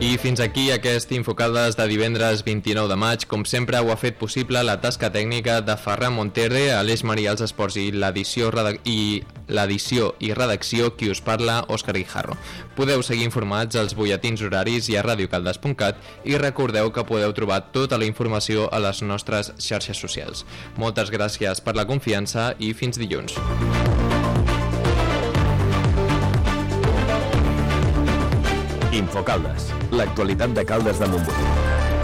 I fins aquí aquest Infocaldes de divendres 29 de maig. Com sempre ho ha fet possible la tasca tècnica de Ferran Monterde, Aleix Maria als esports i l'edició i redacció qui us parla, Òscar Guijarro. Podeu seguir informats als butlletins horaris i a radiocaldes.cat i recordeu que podeu trobar tota la informació a les nostres xarxes socials. Moltes gràcies per la confiança i fins dilluns. Infocaldes, l'actualitat de Caldes de Montbui.